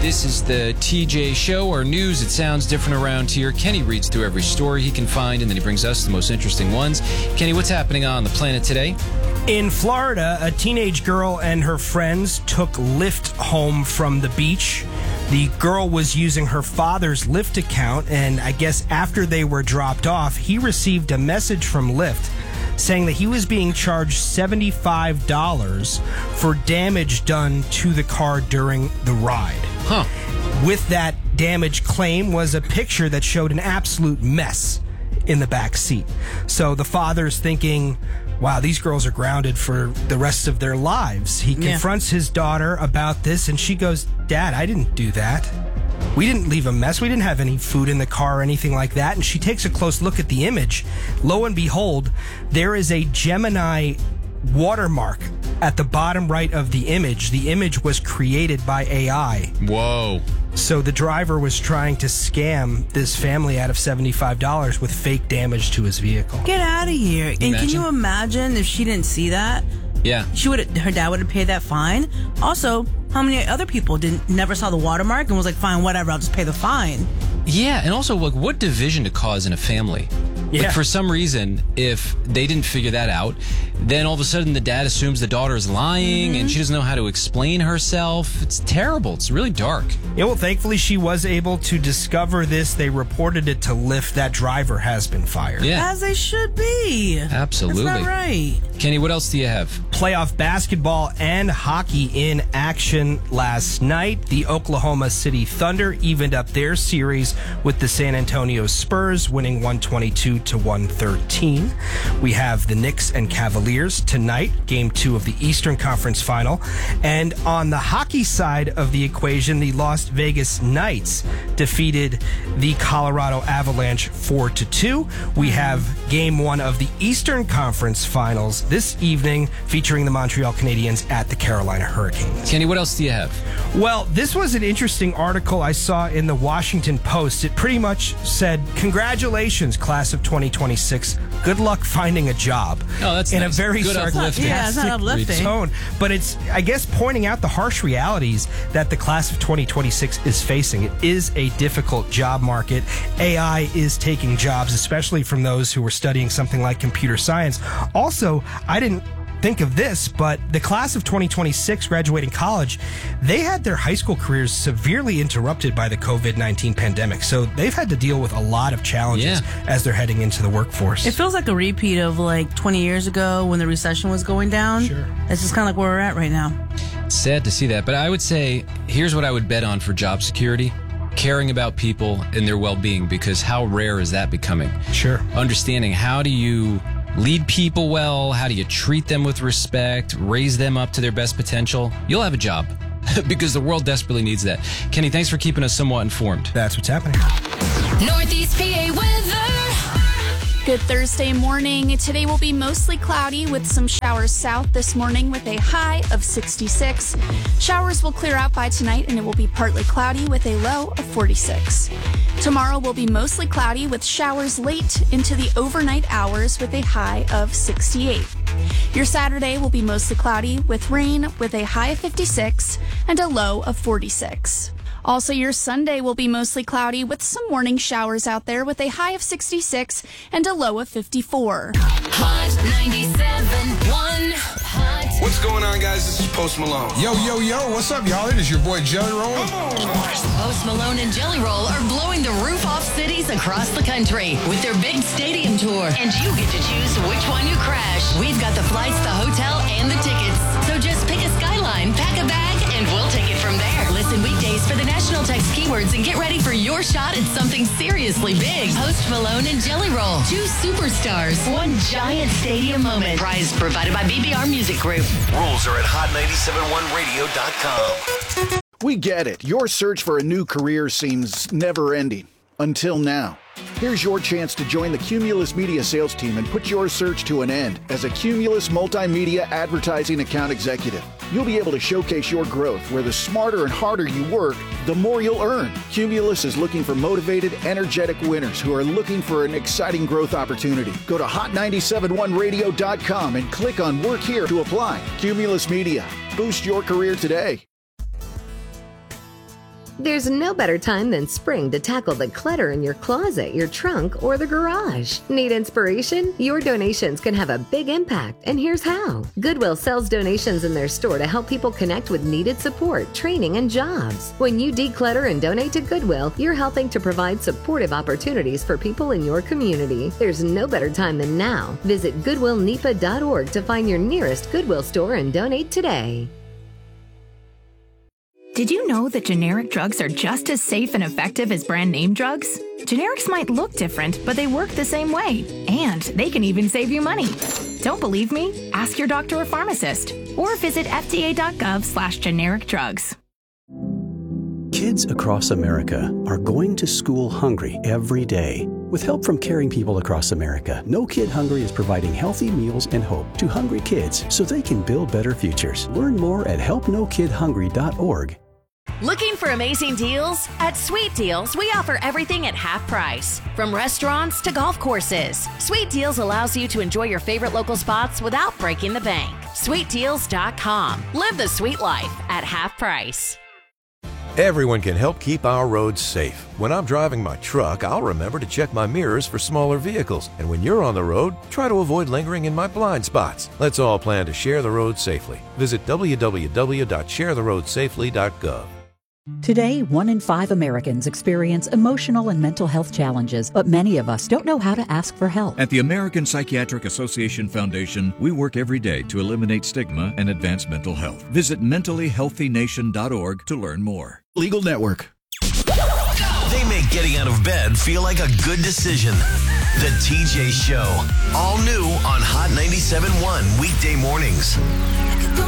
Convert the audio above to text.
This is the TJ Show, our news. It sounds different around here. Kenny reads through every story he can find, and then he brings us the most interesting ones. Kenny, what's happening on the planet today? In Florida, a teenage girl and her friends took Lyft home from the beach. The girl was using her father's Lyft account, and I guess after they were dropped off, he received a message from Lyft saying that he was being charged $75 for damage done to the car during the ride. Huh. With that damage claim was a picture that showed an absolute mess in the back seat. So the father's thinking, wow, these girls are grounded for the rest of their lives. He confronts his daughter about this, and she goes, Dad, I didn't do that. We didn't leave a mess. We didn't have any food in the car or anything like that. And she takes a close look at the image. Lo and behold, there is a Gemini watermark at the bottom right of the image. The image was created by AI. Whoa. So the driver was trying to scam this family out of $75 with fake damage to his vehicle. Get out of here. And can you imagine if she didn't see that? Yeah. Her dad would have paid that fine. Also, how many other people never saw the watermark and was like, fine, whatever, I'll just pay the fine? Yeah, and also, like, what division to cause in a family? Yeah. Like, for some reason, if they didn't figure that out, then all of a sudden the dad assumes the daughter is lying and she doesn't know how to explain herself. It's terrible. It's really dark. Yeah, well, thankfully she was able to discover this. They reported it to Lyft. That driver has been fired. Yeah. As they should be. Absolutely. That's not right. Kenny, what else do you have? Playoff basketball and hockey in action last night. The Oklahoma City Thunder evened up their series with the San Antonio Spurs, winning 122 to 113. We have the Knicks and Cavaliers tonight, game 2 of the Eastern Conference Final. And on the hockey side of the equation, the Las Vegas Knights defeated the Colorado Avalanche 4-2. We have game 1 of the Eastern Conference Finals this evening, featuring the Montreal Canadiens at the Carolina Hurricanes. Kenny, what else do you have? Well, this was an interesting article I saw in the Washington Post. It pretty much said, congratulations, class of 2026. Good luck finding a job. Oh, that's in nice. a very Good sarcastic Yeah, it's not uplifting. tone. But it's, I guess, pointing out the harsh realities that the class of 2026 is facing. It is a difficult job market. AI is taking jobs, especially from those who were studying something like computer science. Also, I didn't think of this, but the class of 2026 graduating college, they had their high school careers severely interrupted by the COVID-19 pandemic. So they've had to deal with a lot of challenges as they're heading into the workforce. It feels like a repeat of like 20 years ago when the recession was going down. Sure. That's just kind of like where we're at right now. Sad to see that, but I would say, here's what I would bet on for job security. Caring about people and their well-being, because how rare is that becoming? Sure. Understanding how do you lead people well, how do you treat them with respect, raise them up to their best potential, you'll have a job because the world desperately needs that. Kenny, thanks for keeping us somewhat informed. That's what's happening. Northeast PA weather. Good Thursday morning. Today will be mostly cloudy with some showers south this morning with a high of 66. Showers will clear out by tonight and it will be partly cloudy with a low of 46. Tomorrow will be mostly cloudy with showers late into the overnight hours with a high of 68. Your Saturday will be mostly cloudy with rain with a high of 56 and a low of 46. Also, your Sunday will be mostly cloudy with some morning showers out there with a high of 66 and a low of 54. Hot 97.1. Hot. What's going on, guys? This is Post Malone. Yo, what's up, y'all? It is your boy Jelly Roll. Post Malone and Jelly Roll are blowing the roof off cities across the country with their big stadium tour. And you get to choose which one you crash. We've got the flights, the hotel, and the tickets. So just pick a skyline, pack a bag, and we'll take it from there. Listen weekdays for the national text keywords and get ready for your shot at something seriously big. Post Malone and Jelly Roll. 2 superstars. 1 giant stadium moment. Prize provided by BBR Music Group. Rules are at hot971radio.com. We get it. Your search for a new career seems never-ending. Until now. Here's your chance to join the Cumulus Media sales team and put your search to an end as a Cumulus Multimedia Advertising Account Executive. You'll be able to showcase your growth where the smarter and harder you work, the more you'll earn. Cumulus is looking for motivated, energetic winners who are looking for an exciting growth opportunity. Go to hot971radio.com and click on Work Here to apply. Cumulus Media. Boost your career today. There's no better time than spring to tackle the clutter in your closet, your trunk, or the garage. Need inspiration? Your donations can have a big impact, and here's how. Goodwill sells donations in their store to help people connect with needed support, training, and jobs. When you declutter and donate to Goodwill, you're helping to provide supportive opportunities for people in your community. There's no better time than now. Visit goodwillnipa.org to find your nearest Goodwill store and donate today. Did you know that generic drugs are just as safe and effective as brand name drugs? Generics might look different, but they work the same way. And they can even save you money. Don't believe me? Ask your doctor or pharmacist. Or visit fda.gov/generic drugs. Kids across America are going to school hungry every day. With help from caring people across America, No Kid Hungry is providing healthy meals and hope to hungry kids so they can build better futures. Learn more at helpnokidhungry.org. Looking for amazing deals? At Sweet Deals, we offer everything at half price. From restaurants to golf courses, Sweet Deals allows you to enjoy your favorite local spots without breaking the bank. SweetDeals.com. Live the sweet life at half price. Everyone can help keep our roads safe. When I'm driving my truck, I'll remember to check my mirrors for smaller vehicles. And when you're on the road, try to avoid lingering in my blind spots. Let's all plan to share the road safely. Visit www.sharetheroadsafely.gov. Today, 1 in 5 Americans experience emotional and mental health challenges, but many of us don't know how to ask for help. At the American Psychiatric Association Foundation, we work every day to eliminate stigma and advance mental health. Visit mentallyhealthynation.org to learn more. Legal Network. They make getting out of bed feel like a good decision. The TJ Show. All new on Hot 97.1 weekday mornings.